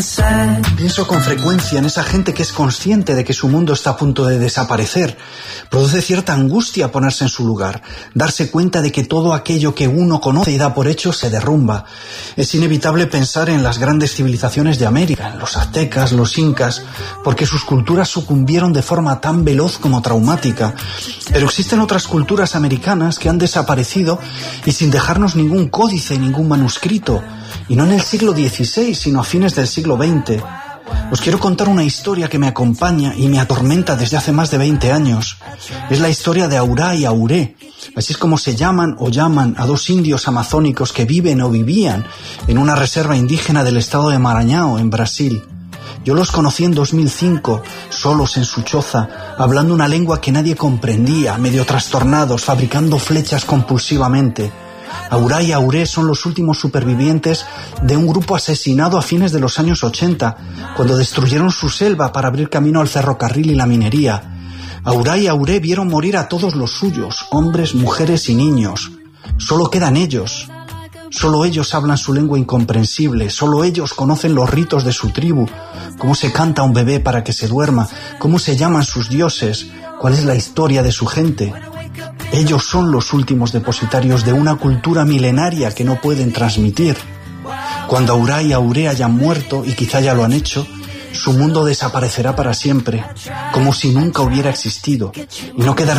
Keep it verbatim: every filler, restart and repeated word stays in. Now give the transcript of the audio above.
Pienso con frecuencia en esa gente que es consciente de que su mundo está a punto de desaparecer. Produce cierta angustia ponerse en su lugar, darse cuenta de que todo aquello que uno conoce y da por hecho se derrumba. Es inevitable pensar en las grandes civilizaciones de América, en los aztecas, los incas, porque sus culturas sucumbieron de forma tan veloz como traumática. Pero existen otras culturas americanas que han desaparecido y sin dejarnos ningún códice, ningún manuscrito. Y no en el siglo dieciséis, sino a fines del siglo veinte. Os quiero contar una historia que me acompaña y me atormenta desde hace más de veinte años. Es la historia de Aurá y Auré. Así es como se llaman o llaman a dos indios amazónicos que viven o vivían en una reserva indígena del estado de Maranhão, en Brasil. Yo los conocí en dos mil cinco, solos en su choza, hablando una lengua que nadie comprendía, medio trastornados, fabricando flechas compulsivamente. Aurá y Auré son los últimos supervivientes de un grupo asesinado a fines de los años ochenta, cuando destruyeron su selva para abrir camino al ferrocarril y la minería. Aurá y Auré vieron morir a todos los suyos, hombres, mujeres y niños. Solo quedan ellos. Solo ellos hablan su lengua incomprensible, solo ellos conocen los ritos de su tribu, cómo se canta a un bebé para que se duerma, cómo se llaman sus dioses, cuál es la historia de su gente. Ellos son los últimos depositarios de una cultura milenaria que no pueden transmitir. Cuando Aurá y Auré hayan muerto, y quizá ya lo han hecho, su mundo desaparecerá para siempre, como si nunca hubiera existido, y no quedará